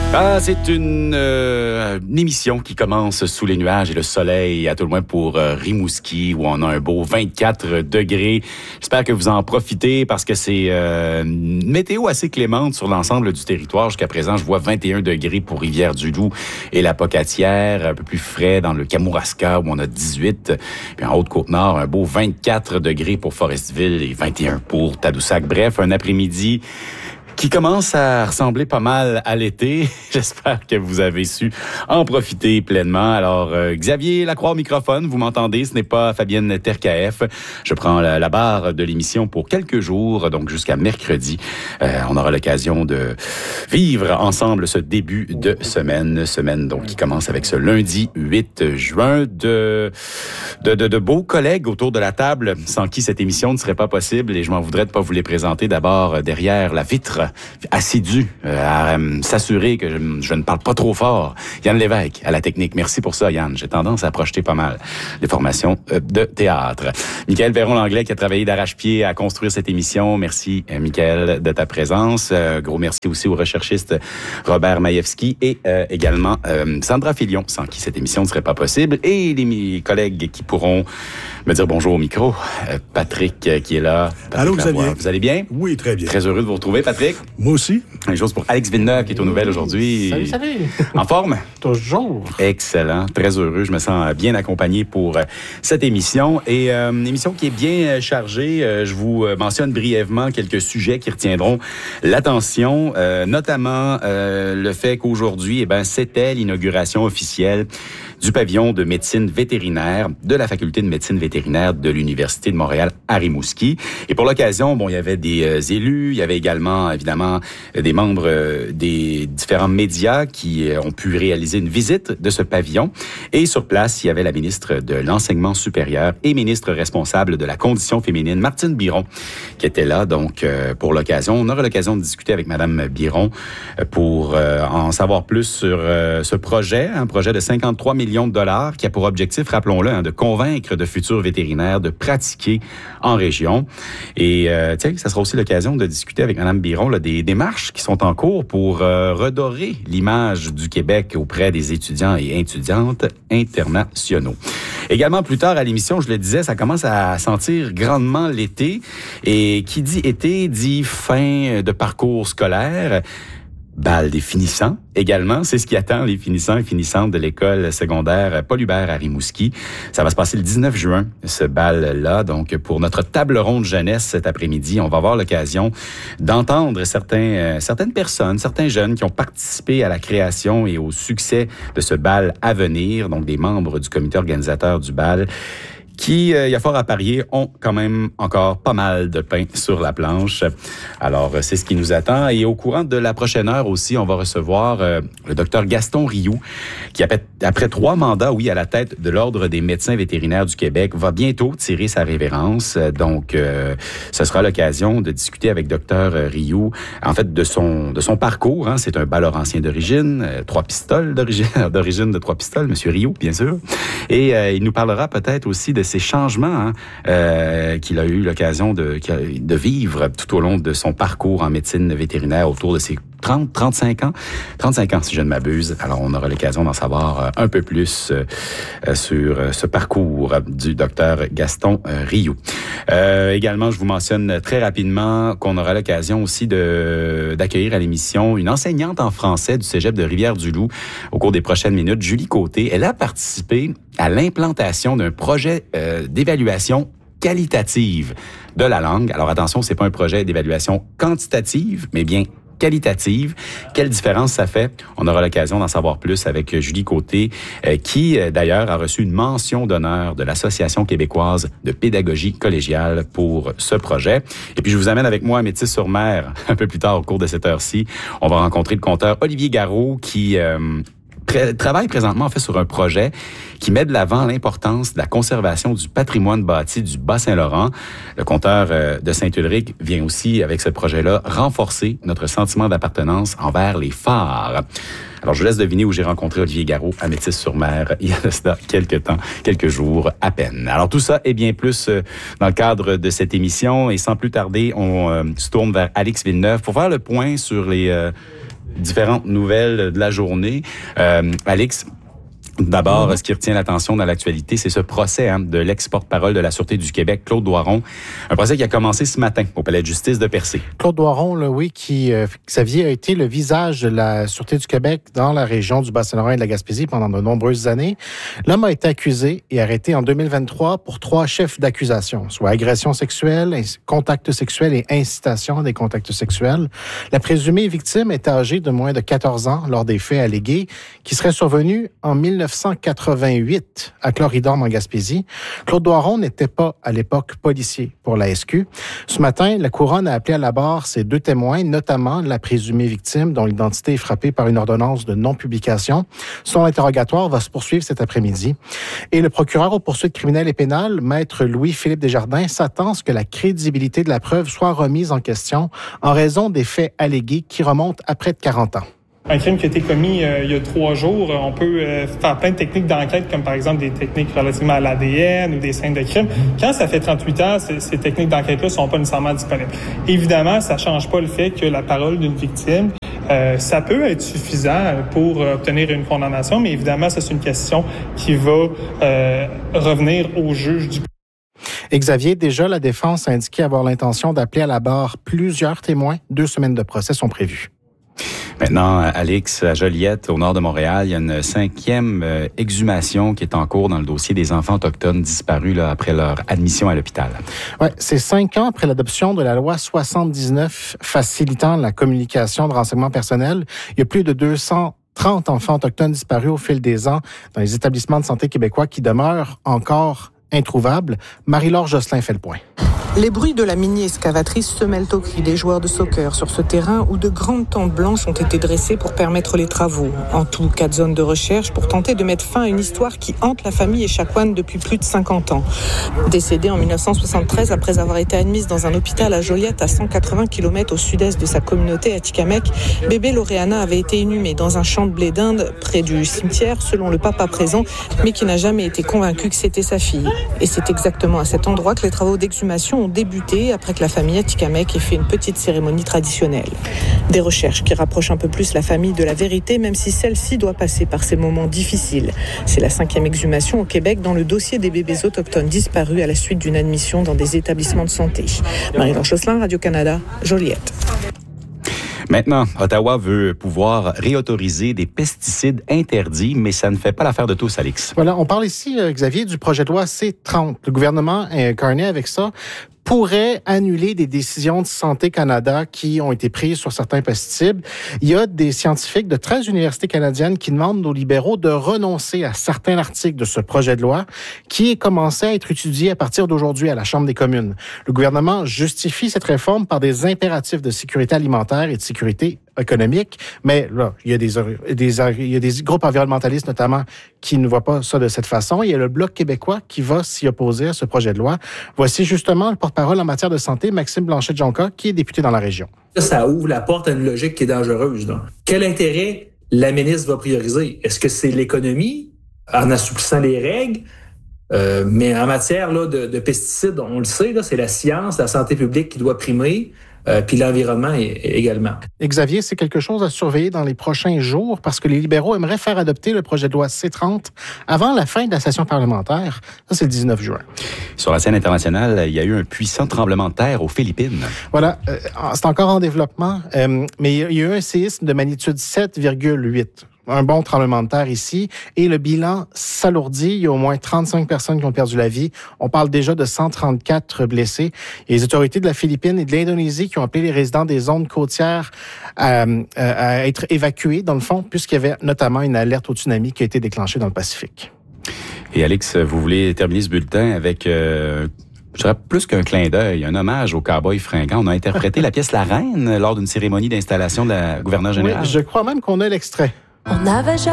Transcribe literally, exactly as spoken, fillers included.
Ah, c'est une, euh, une émission qui commence sous les nuages et le soleil, à tout le moins pour euh, Rimouski, où on a un beau vingt-quatre degrés. J'espère que vous en profitez parce que c'est euh, une météo assez clémente sur l'ensemble du territoire. Jusqu'à présent, je vois vingt et un degrés pour Rivière-du-Loup et la Pocatière, un peu plus frais dans le Kamouraska, où on a dix-huit. Puis en Haute-Côte-Nord, un beau vingt-quatre degrés pour Forestville et vingt et un pour Tadoussac. Bref, un après-midi qui commence à ressembler pas mal à l'été. J'espère que vous avez su en profiter pleinement. Alors, euh, Xavier Lacroix au microphone, vous m'entendez, ce n'est pas Fabienne Terkaef. Je prends la, la barre de l'émission pour quelques jours, donc jusqu'à mercredi. Euh, on aura l'occasion de vivre ensemble ce début de semaine. Semaine donc qui commence avec ce lundi huit juin. De, de, de, de beaux collègues autour de la table, sans qui cette émission ne serait pas possible. Et je m'en voudrais de pas vous les présenter. D'abord, derrière la vitre, assidu euh, à euh, s'assurer que je, je ne parle pas trop fort. Yann Lévesque, à la technique. Merci pour ça, Yann. J'ai tendance à projeter pas mal des formations euh, de théâtre. Michael Perron-Langlais qui a travaillé d'arrache-pied à construire cette émission. Merci, euh, Michael, de ta présence. Euh, gros merci aussi au recherchiste Robert Maïevski et euh, également euh, Sandra Filion, sans qui cette émission ne serait pas possible. Et les mes collègues qui pourront me dire bonjour au micro. Euh, Patrick euh, qui est là. Patrick Allô, Xavier. Vous allez bien? Oui, très bien. Très heureux de vous retrouver, Patrick. Moi aussi. Une chose pour Alex Villeneuve qui est aux nouvelles aujourd'hui. Salut, salut. En forme? Toujours. Excellent. Très heureux. Je me sens bien accompagné pour euh, cette émission. Et euh, une émission qui est bien euh, chargée. Euh, je vous euh, mentionne brièvement quelques sujets qui retiendront l'attention, euh, notamment euh, le fait qu'aujourd'hui, eh ben, c'était l'inauguration officielle du pavillon de médecine vétérinaire de la faculté de médecine vétérinaire de l'Université de Montréal à Rimouski. Et pour l'occasion, bon, il y avait des euh, élus, il y avait également, évidemment, des membres euh, des différents médias qui euh, ont pu réaliser une visite de ce pavillon. Et sur place, il y avait la ministre de l'Enseignement supérieur et ministre responsable de la condition féminine, Martine Biron, qui était là, donc, euh, pour l'occasion. On aura l'occasion de discuter avec Madame Biron euh, pour euh, en savoir plus sur euh, ce projet, un projet de cinquante-trois millions de dollars qui a pour objectif, rappelons-le, hein, de convaincre de futurs vétérinaires de pratiquer en région. Et euh, tiens, ça sera aussi l'occasion de discuter avec Mme Biron là, des démarches qui sont en cours pour euh, redorer l'image du Québec auprès des étudiants et étudiantes internationaux. Également, plus tard à l'émission, je le disais, ça commence à sentir grandement l'été. Et qui dit été dit fin de parcours scolaire. Bal des finissants, également. C'est ce qui attend les finissants et finissantes de l'école secondaire Paul Hubert à Rimouski. Ça va se passer le dix-neuf juin, ce bal-là. Donc, pour notre table ronde jeunesse cet après-midi, on va avoir l'occasion d'entendre certains, euh, certaines personnes, certains jeunes qui ont participé à la création et au succès de ce bal à venir. Donc, des membres du comité organisateur du bal qui, euh, il y a fort à parier, ont quand même encore pas mal de pain sur la planche. Alors, c'est ce qui nous attend. Et au courant de la prochaine heure aussi, on va recevoir euh, le docteur Gaston Rioux, qui, après, après trois mandats, oui, à la tête de l'Ordre des médecins vétérinaires du Québec, va bientôt tirer sa révérence. Donc, euh, ce sera l'occasion de discuter avec docteur Rioux, en fait, de son, de son parcours. Hein. C'est un balleur-ancien d'origine, euh, trois pistoles d'origine, d'origine de trois pistoles, monsieur Rioux, bien sûr. Et euh, il nous parlera peut-être aussi de ces changements hein, euh, qu'il a eu l'occasion de, de vivre tout au long de son parcours en médecine vétérinaire autour de ses trente, trente-cinq ans. trente-cinq ans, si je ne m'abuse. Alors, on aura l'occasion d'en savoir un peu plus euh, sur ce parcours du docteur Gaston euh, Rioux. Euh, également, je vous mentionne très rapidement qu'on aura l'occasion aussi de, d'accueillir à l'émission une enseignante en français du cégep de Rivière-du-Loup au cours des prochaines minutes, Julie Côté. Elle a participé à l'implantation d'un projet euh, d'évaluation qualitative de la langue. Alors, attention, c'est pas un projet d'évaluation quantitative, mais bien qualitative. Quelle différence ça fait? On aura l'occasion d'en savoir plus avec Julie Côté, euh, qui, euh, d'ailleurs, a reçu une mention d'honneur de l'Association québécoise de pédagogie collégiale pour ce projet. Et puis, je vous amène avec moi à Métis-sur-Mer un peu plus tard au cours de cette heure-ci. On va rencontrer le conteur Olivier Garot qui euh, pré- travaille présentement en fait sur un projet qui met de l'avant l'importance de la conservation du patrimoine bâti du Bas-Saint-Laurent. Le conteur euh, de Saint-Ulrich vient aussi, avec ce projet-là, renforcer notre sentiment d'appartenance envers les phares. Alors, je vous laisse deviner où j'ai rencontré Olivier Garot à Métis-sur-Mer il y a de cela quelques temps, quelques jours à peine. Alors, tout ça est bien plus euh, dans le cadre de cette émission. Et sans plus tarder, on euh, se tourne vers Alex Villeneuve pour faire le point sur les... Euh, différentes nouvelles de la journée. Euh, Alix, d'abord, ce qui retient l'attention dans l'actualité, c'est ce procès hein, de l'ex-porte-parole de la Sûreté du Québec, Claude Doiron. Un procès qui a commencé ce matin au Palais de justice de Percé. Claude Doiron, là, oui, qui, euh, Xavier, a été le visage de la Sûreté du Québec dans la région du Bas-Saint-Laurent et de la Gaspésie pendant de nombreuses années. L'homme a été accusé et arrêté en deux mille vingt-trois pour trois chefs d'accusation, soit agression sexuelle, contact sexuel et incitation à des contacts sexuels. La présumée victime était âgée de moins de quatorze ans lors des faits allégués qui seraient survenus en mille neuf cent quatre-vingt-huit à Cloridorme en Gaspésie. Claude Doiron n'était pas à l'époque policier pour la S Q. Ce matin, la couronne a appelé à la barre ses deux témoins, notamment la présumée victime dont l'identité est frappée par une ordonnance de non-publication. Son interrogatoire va se poursuivre cet après-midi. Et le procureur aux poursuites criminelles et pénales, maître Louis-Philippe Desjardins, s'attend à ce que la crédibilité de la preuve soit remise en question en raison des faits allégués qui remontent à près de quarante ans. Un crime qui a été commis euh, il y a trois jours, on peut euh, faire plein de techniques d'enquête, comme par exemple des techniques relativement à l'A D N ou des scènes de crime. Quand ça fait trente-huit ans, ces, ces techniques d'enquête-là sont pas nécessairement disponibles. Évidemment, ça change pas le fait que la parole d'une victime, euh, ça peut être suffisant pour obtenir une condamnation, mais évidemment, ça, c'est une question qui va euh, revenir au juge du Et Xavier, déjà, la défense a indiqué avoir l'intention d'appeler à la barre plusieurs témoins. Deux semaines de procès sont prévues. Maintenant, Alix, à Joliette, au nord de Montréal, il y a une cinquième euh, exhumation qui est en cours dans le dossier des enfants autochtones disparus là, après leur admission à l'hôpital. Ouais, c'est cinq ans après l'adoption de la loi soixante-dix-neuf facilitant la communication de renseignements personnels. Il y a plus de deux cent trente enfants autochtones disparus au fil des ans dans les établissements de santé québécois qui demeurent encore introuvables. Marie-Laure Josselin fait le point. Les bruits de la mini-excavatrice se mêlent aux cris des joueurs de soccer sur ce terrain où de grandes tentes blanches ont été dressées pour permettre les travaux. En tout, quatre zones de recherche pour tenter de mettre fin à une histoire qui hante la famille Echaquan depuis plus de cinquante ans. Décédée en dix-neuf cent soixante-treize après avoir été admise dans un hôpital à Joliette à cent quatre-vingts kilomètres au sud-est de sa communauté à Tikamek, bébé Lauréana avait été inhumée dans un champ de blé d'Inde près du cimetière selon le papa présent, mais qui n'a jamais été convaincu que c'était sa fille. Et c'est exactement à cet endroit que les travaux d'exhumation ont débuté après que la famille Atikamek ait fait une petite cérémonie traditionnelle. Des recherches qui rapprochent un peu plus la famille de la vérité, même si celle-ci doit passer par ces moments difficiles. C'est la cinquième exhumation au Québec dans le dossier des bébés autochtones disparus à la suite d'une admission dans des établissements de santé. Marie-Laure Josselin, Radio-Canada, Joliette. Maintenant, Ottawa veut pouvoir réautoriser des pesticides interdits, mais ça ne fait pas l'affaire de tous, Alix. Voilà, on parle ici, Xavier, du projet de loi C trente. Le gouvernement est carné avec ça pourrait annuler des décisions de Santé Canada qui ont été prises sur certains pesticides. Il y a des scientifiques de treize universités canadiennes qui demandent aux libéraux de renoncer à certains articles de ce projet de loi qui est commencé à être étudié à partir d'aujourd'hui à la Chambre des communes. Le gouvernement justifie cette réforme par des impératifs de sécurité alimentaire et de sécurité économique, mais là, il y a des, des, il y a des groupes environnementalistes notamment qui ne voient pas ça de cette façon. Il y a le Bloc québécois qui va s'y opposer à ce projet de loi. Voici justement le porte-parole en matière de santé, Maxime Blanchet-Jonca, qui est député dans la région. Ça ouvre la porte à une logique qui est dangereuse. Donc. Quel intérêt la ministre va prioriser? Est-ce que c'est l'économie en assouplissant les règles? Euh, mais en matière là, de, de pesticides, on le sait, là, c'est la science, la santé publique qui doit primer. Euh, puis l'environnement également. Et Xavier, c'est quelque chose à surveiller dans les prochains jours parce que les libéraux aimeraient faire adopter le projet de loi C trente avant la fin de la session parlementaire. Ça, c'est le dix-neuf juin. Sur la scène internationale, il y a eu un puissant tremblement de terre aux Philippines. Voilà, euh, c'est encore en développement, euh, mais il y a eu un séisme de magnitude sept virgule huit. Un bon tremblement de terre ici. Et le bilan s'alourdit. Il y a au moins trente-cinq personnes qui ont perdu la vie. On parle déjà de cent trente-quatre blessés. Et les autorités de la Philippine et de l'Indonésie qui ont appelé les résidents des zones côtières à, à être évacués, dans le fond, puisqu'il y avait notamment une alerte au tsunami qui a été déclenchée dans le Pacifique. Et Alix, vous voulez terminer ce bulletin avec... Euh... Je dirais plus qu'un clin d'œil, un hommage au cow-boy fringant. On a interprété la pièce La Reine lors d'une cérémonie d'installation de la gouverneure générale. Oui, je crois même qu'on a l'extrait. On avait